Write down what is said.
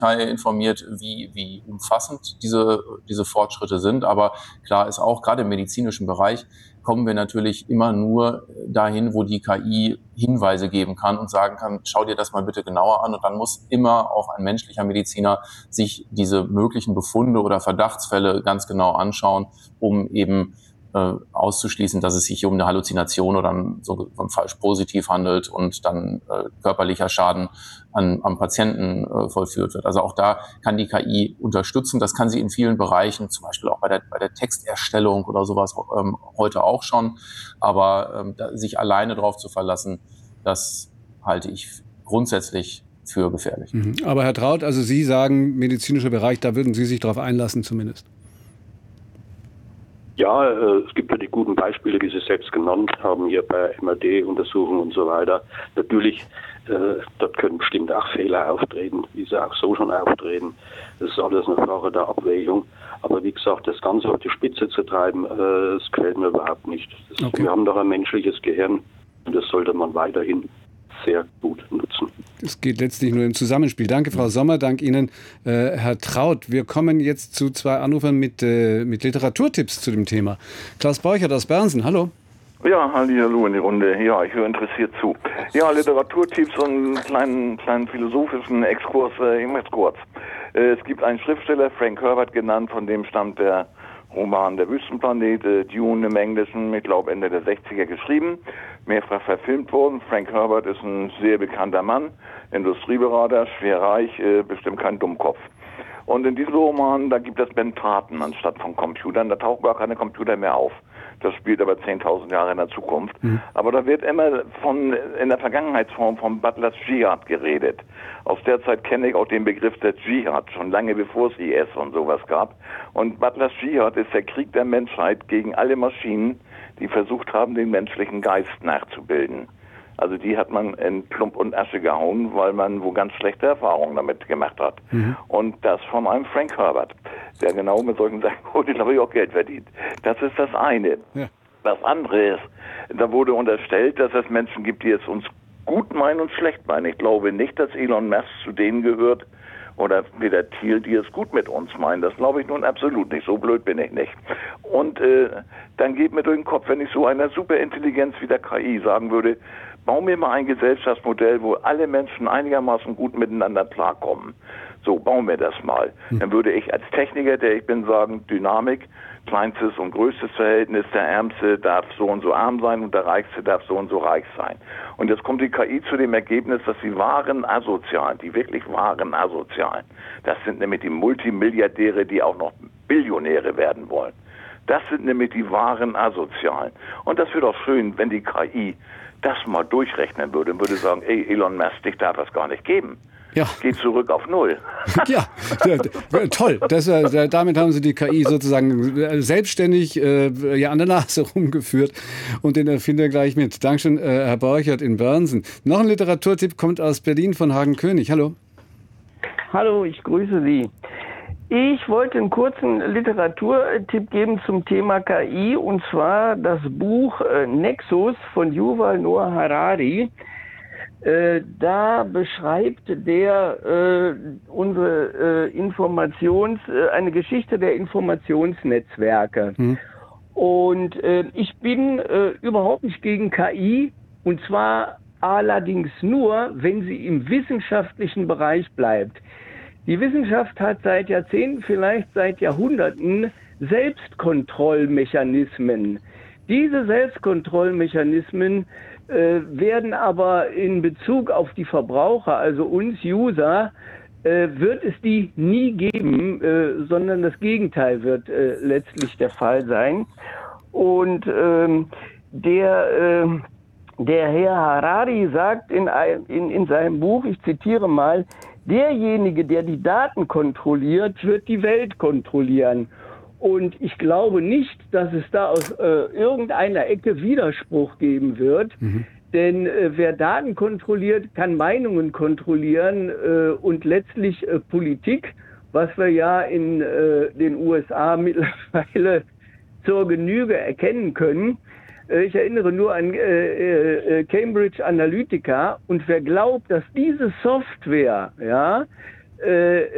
informiert, wie umfassend diese Fortschritte sind. Aber klar ist auch, gerade im medizinischen Bereich kommen wir natürlich immer nur dahin, wo die KI Hinweise geben kann und sagen kann, schau dir das mal bitte genauer an. Und dann muss immer auch ein menschlicher Mediziner sich diese möglichen Befunde oder Verdachtsfälle ganz genau anschauen, um eben auszuschließen, dass es sich um eine Halluzination oder so falsch positiv handelt und dann körperlicher Schaden am Patienten vollführt wird. Also auch da kann die KI unterstützen. Das kann sie in vielen Bereichen, zum Beispiel auch bei der Texterstellung oder sowas heute auch schon. Aber sich alleine darauf zu verlassen, das halte ich grundsätzlich für gefährlich. Aber Herr Traut, also Sie sagen, medizinischer Bereich, da würden Sie sich darauf einlassen zumindest. Ja, es gibt ja die guten Beispiele, die Sie selbst genannt haben, hier bei MRT-Untersuchungen und so weiter. Natürlich, dort können bestimmt auch Fehler auftreten, wie sie auch so schon auftreten. Das ist alles eine Frage der Abwägung. Aber wie gesagt, das Ganze auf die Spitze zu treiben, das gefällt mir überhaupt nicht. Wir haben doch ein menschliches Gehirn und das sollte man weiterhin sehr gut nutzen. Es geht letztlich nur im Zusammenspiel. Danke, Frau Sommer, danke Ihnen, Herr Traut. Wir kommen jetzt zu 2 Anrufern mit Literaturtipps zu dem Thema. Klaus Borchert aus Bernsen, hallo. Ja, hallo in die Runde. Ja, ich höre interessiert zu. Ja, Literaturtipps und einen kleinen philosophischen Exkurs im Exkurs. Es gibt einen Schriftsteller, Frank Herbert genannt, von dem stammt der Roman Der Wüstenplanet, Dune im Englischen, ich glaube Ende der 60er geschrieben, mehrfach verfilmt worden. Frank Herbert ist ein sehr bekannter Mann, Industrieberater, schwer reich, bestimmt kein Dummkopf. Und in diesem Roman, da gibt es Bentaten anstatt von Computern, da tauchen gar keine Computer mehr auf. Das spielt aber 10.000 Jahre in der Zukunft. Aber da wird immer in der Vergangenheitsform von Butlers Dschihad geredet. Aus der Zeit kenne ich auch den Begriff der Dschihad, schon lange bevor es IS und sowas gab. Und Butlers Dschihad ist der Krieg der Menschheit gegen alle Maschinen, die versucht haben, den menschlichen Geist nachzubilden. Also die hat man in Klump und Asche gehauen, weil man wo ganz schlechte Erfahrungen damit gemacht hat. Und das von einem Frank Herbert, der genau mit solchen Sachen natürlich auch Geld verdient. Das ist das eine. Ja. Das andere ist, da wurde unterstellt, dass es Menschen gibt, die es uns gut meinen und schlecht meinen. Ich glaube nicht, dass Elon Musk zu denen gehört, oder Peter Thiel, die es gut mit uns meinen. Das glaube ich nun absolut nicht. So blöd bin ich nicht. Und dann geht mir durch den Kopf, wenn ich so einer Superintelligenz wie der KI sagen würde, bau mir mal ein Gesellschaftsmodell, wo alle Menschen einigermaßen gut miteinander klarkommen. So, bauen wir das mal. Dann würde ich als Techniker, der ich bin, sagen, Dynamik, kleinstes und größtes Verhältnis, der Ärmste darf so und so arm sein und der Reichste darf so und so reich sein. Und jetzt kommt die KI zu dem Ergebnis, dass die wahren Asozialen, die wirklich wahren Asozialen, das sind nämlich die Multimilliardäre, die auch noch Billionäre werden wollen. Das sind nämlich die wahren Asozialen. Und das wäre doch schön, wenn die KI das mal durchrechnen würde und würde sagen, ey, Elon Musk, dich darf es gar nicht geben. Ja. Geht zurück auf Null. Ja, toll. Damit haben Sie die KI sozusagen selbstständig an der Nase rumgeführt und den Erfinder gleich mit. Dankeschön, Herr Borchert in Bernsen. Noch ein Literaturtipp kommt aus Berlin von Hagen König. Hallo. Hallo, ich grüße Sie. Ich wollte einen kurzen Literaturtipp geben zum Thema KI, und zwar das Buch Nexus von Yuval Noah Harari. Da beschreibt der eine Geschichte der Informationsnetzwerke. Und ich bin überhaupt nicht gegen KI, und zwar allerdings nur, wenn sie im wissenschaftlichen Bereich bleibt. Die Wissenschaft hat seit Jahrzehnten, vielleicht seit Jahrhunderten Selbstkontrollmechanismen. Diese Selbstkontrollmechanismen werden aber in Bezug auf die Verbraucher, also uns User, wird es die nie geben, sondern das Gegenteil wird letztlich der Fall sein. Und der Herr Harari sagt in seinem Buch, ich zitiere mal, derjenige, der die Daten kontrolliert, wird die Welt kontrollieren. Und ich glaube nicht, dass es da aus irgendeiner Ecke Widerspruch geben wird. Denn wer Daten kontrolliert, kann Meinungen kontrollieren und letztlich Politik, was wir ja in den USA mittlerweile zur Genüge erkennen können. Ich erinnere nur an Cambridge Analytica, und wer glaubt, dass diese Software